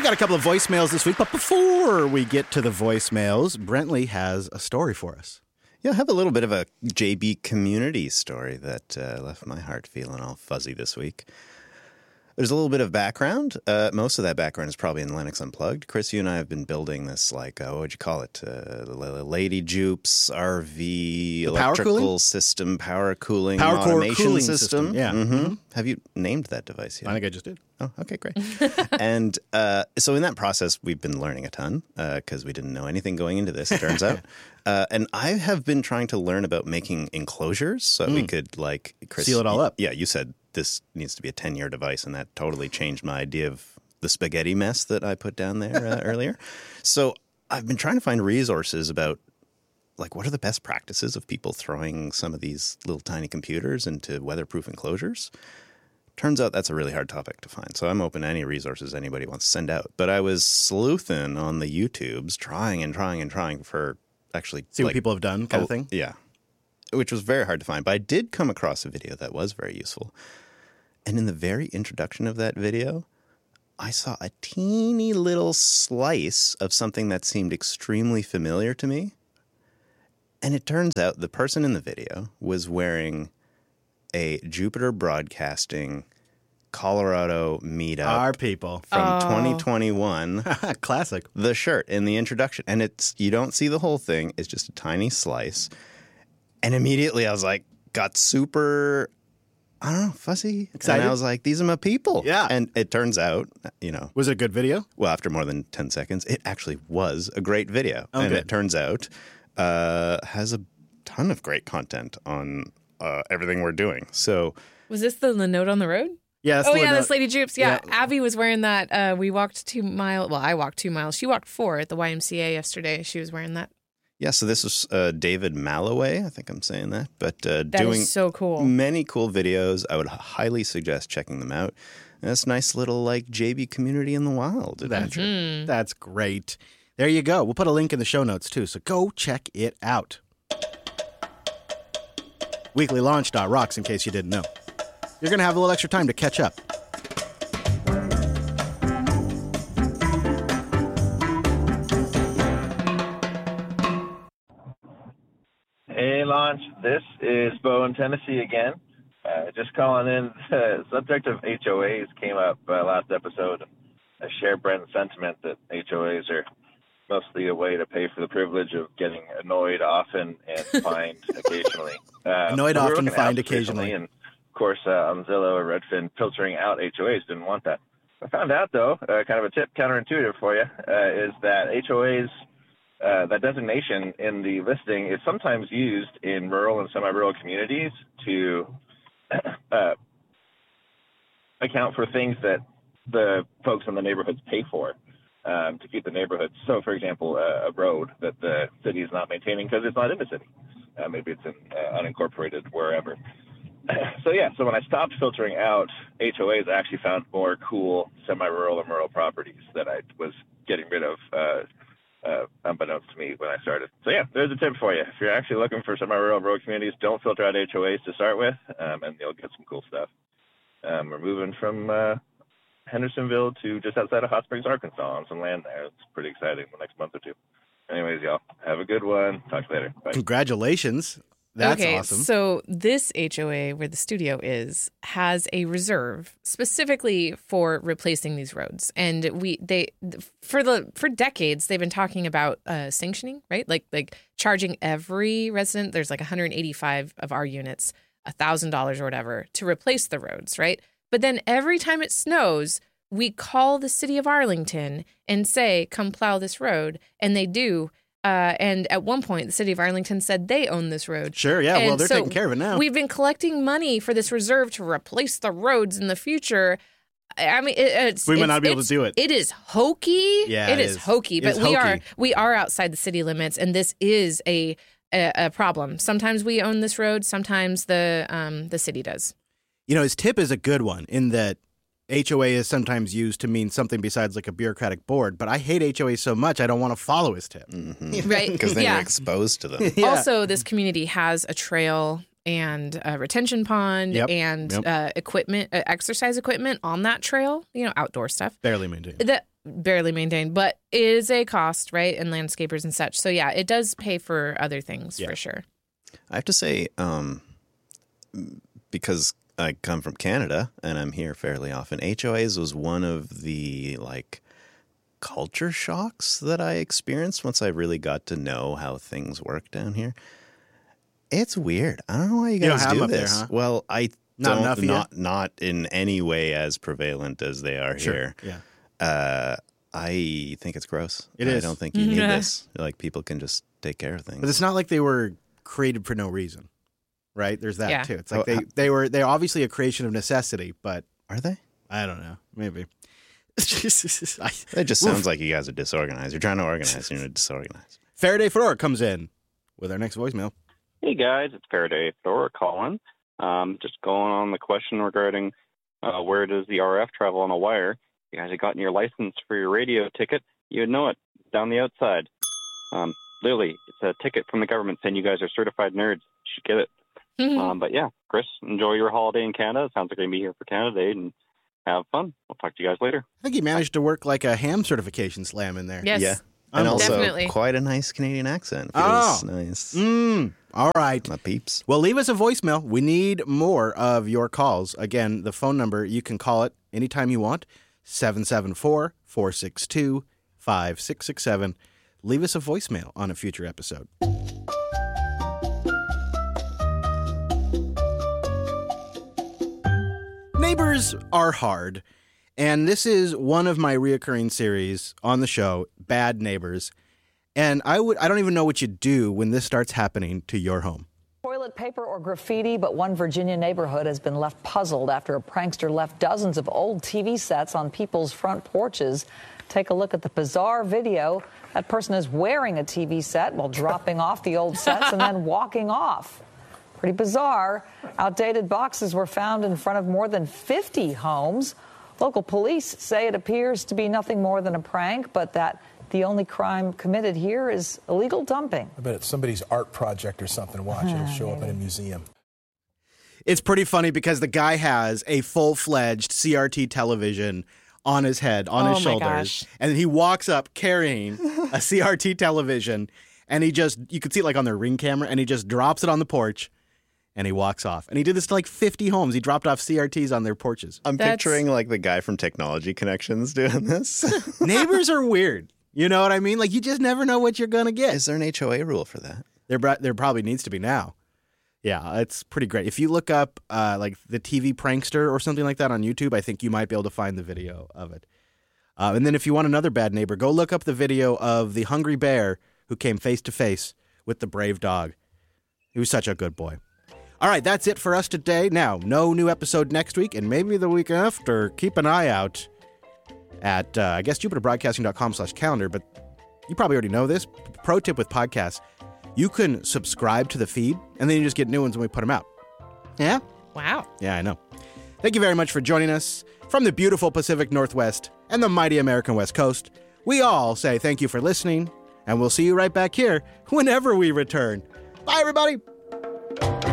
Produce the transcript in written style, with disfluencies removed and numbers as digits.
got a couple of voicemails this week, but before we get to the voicemails, Brentley has a story for us. Yeah, I have a little bit of a JB community story that left my heart feeling all fuzzy this week. There's a little bit of background. Most of that background is probably in Linux Unplugged. Chris, you and I have been building this, what would you call it? Lady Jupes RV electrical system, power cooling, automation cooling system. Yeah. Mm-hmm. Have you named that device yet? I think I just did. Oh, okay, great. And so in that process, we've been learning a ton because we didn't know anything going into this, it turns out. And I have been trying to learn about making enclosures so that we could, Chris, seal it all up. Yeah, you said this needs to be a 10-year device, and that totally changed my idea of the spaghetti mess that I put down there earlier. So I've been trying to find resources about, what are the best practices of people throwing some of these little tiny computers into weatherproof enclosures? Turns out that's a really hard topic to find. So I'm open to any resources anybody wants to send out. But I was sleuthing on the YouTubes, trying for actually... See what people have done kind of thing? Yeah. Which was very hard to find. But I did come across a video that was very useful. And in the very introduction of that video, I saw a teeny little slice of something that seemed extremely familiar to me. And it turns out the person in the video was wearing a Jupiter Broadcasting Colorado meetup. Our people. From 2021. Classic. The shirt in the introduction. And you don't see the whole thing. It's just a tiny slice. And immediately I was got super... I don't know, fuzzy. Excited? And I was like, these are my people. Yeah. And it turns out, Was it a good video? well, after more than 10 seconds, it actually was a great video. Oh, and good. it turns out has a ton of great content on everything we're doing. So Was this the Note on the Road? Yeah. That's Lady Jupes. Yeah. Abby was wearing that. We walked 2 miles. Well, I walked 2 miles. She walked 4 at the YMCA yesterday. She was wearing that. yeah, so this is David Malloway. I think I'm saying that. But That doing is so cool. many cool videos. I would highly suggest checking them out. And that's a nice little JB community in the wild adventure. That's great. There you go. We'll put a link in the show notes, too, so go check it out. Weeklylaunch.rocks, in case you didn't know. You're going to have a little extra time to catch up. Hey, Launch. This is Bo in Tennessee again. Just calling in. The subject of HOAs came up last episode. I share Brent's sentiment that HOAs are mostly a way to pay for the privilege of getting annoyed often and fined occasionally. Annoyed we were often, looking at fined houses recently, occasionally. And of course, on Zillow or Redfin, filtering out HOAs didn't want that. I found out, though, kind of a tip, counterintuitive for you, is that HOAs, that designation in the listing is sometimes used in rural and semi-rural communities to account for things that the folks in the neighborhoods pay for to keep the neighborhoods. So, for example, a road that the city is not maintaining because it's not in the city. Maybe it's in unincorporated wherever. So when I stopped filtering out HOAs, I actually found more cool semi-rural and rural properties that I was getting rid of unbeknownst to me when I started. So yeah, there's a tip for you. If you're actually looking for semi-rural and rural communities, don't filter out HOAs to start with, and you'll get some cool stuff. We're moving from Hendersonville to just outside of Hot Springs, Arkansas, on some land there. It's pretty exciting the next month or two. Anyways, y'all, have a good one. Talk to you later. Bye. Congratulations. That's awesome. So this HOA where the studio is has a reserve specifically for replacing these roads, and for decades they've been talking about sanctioning, right? Like charging every resident. There's 185 of our units $1,000 or whatever to replace the roads, right? But then every time it snows, we call the city of Arlington and say, "Come plow this road," and they do. And at one point, the city of Arlington said they own this road. Sure, yeah. And well, they're so taking care of it now. We've been collecting money for this reserve to replace the roads in the future. I mean, we might not be able to do it. It is hokey. Yeah, it is hokey. But hokey. we are outside the city limits, and this is a problem. Sometimes we own this road. Sometimes the city does. His tip is a good one in that HOA is sometimes used to mean something besides a bureaucratic board, but I hate HOA so much I don't want to follow his tip. Mm-hmm. Right. Because then you're exposed to them. Yeah. Also, this community has a trail and a retention pond and equipment, exercise equipment on that trail, outdoor stuff. Barely maintained. barely maintained, but it is a cost, right? And landscapers and such. So yeah, it does pay for other things for sure. I have to say, because I come from Canada and I'm here fairly often, HOAs was one of the culture shocks that I experienced once I really got to know how things work down here. It's weird. I don't know why you guys don't have do them up this. there, huh? Well, I Not don't, enough of you? not in any way as prevalent as they are here. Yeah. I think it's gross. It is. I don't think you need this. People can just take care of things. But it's not like they were created for no reason, right? There's that too. It's like Oh, they're obviously a creation of necessity, but Are they? I don't know. Maybe. It just sounds like you guys are disorganized. You're trying to organize and you're disorganized. Faraday Fedora comes in with our next voicemail. Hey guys, it's Faraday Fedora calling. Just going on the question regarding where does the RF travel on a wire. You guys have gotten your license for your radio ticket. You would know it down the outside. Literally, it's a ticket from the government saying you guys are certified nerds. You should get it. But yeah, Chris, enjoy your holiday in Canada. It sounds like you're going to be here for Canada Day and have fun. We'll talk to you guys later. I think he managed to work like a ham certification slam in there. Yes. Yeah. And also Definitely. quite a nice Canadian accent. Feels nice. All right. My peeps. Well, leave us a voicemail. We need more of your calls. Again, the phone number, you can call it anytime you want, 774-462-5667. Leave us a voicemail on a future episode. Neighbors are hard, and this is one of my reoccurring series on the show, Bad Neighbors. And I don't even know what you do when this starts happening to your home. Toilet paper or graffiti, but one Virginia neighborhood has been left puzzled after a prankster left dozens of old TV sets on people's front porches. Take a look at the bizarre video. That person is wearing a TV set while dropping off the old sets and then walking off. Pretty bizarre. Outdated boxes were found in front of more than 50 homes. Local police say it appears to be nothing more than a prank, but that the only crime committed here is illegal dumping. I bet it's somebody's art project or something. Watch, it'll show up in a museum. It's pretty funny because the guy has a full-fledged CRT television on his head, on his shoulders. Gosh. And he walks up carrying a CRT television, and you could see it on their Ring camera, and he just drops it on the porch, and he walks off. And he did this to 50 homes. He dropped off CRTs on their porches. I'm picturing the guy from Technology Connections doing this. Neighbors are weird. You know what I mean? You just never know what you're going to get. Is there an HOA rule for that? There probably needs to be now. Yeah, it's pretty great. If you look up the TV prankster or something like that on YouTube, I think you might be able to find the video of it. And then if you want another bad neighbor, go look up the video of the hungry bear who came face to face with the brave dog. He was such a good boy. All right, that's it for us today. Now, no new episode next week, and maybe the week after. Keep an eye out at, JupiterBroadcasting.com/calendar, but you probably already know this. Pro tip with podcasts, you can subscribe to the feed, and then you just get new ones when we put them out. Yeah? Wow. Yeah, I know. Thank you very much for joining us from the beautiful Pacific Northwest and the mighty American West Coast. We all say thank you for listening, and we'll see you right back here whenever we return. Bye, everybody.